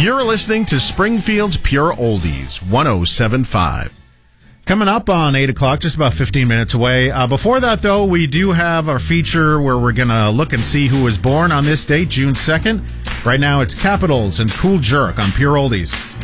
You're listening to Springfield's Pure Oldies, 107.5. Coming up on 8 o'clock, just about 15 minutes away. Before that, though, we do have our feature where we're going to look and see who was born on this date, June 2nd. Right now, it's Capitals and Cool Jerk on Pure Oldies.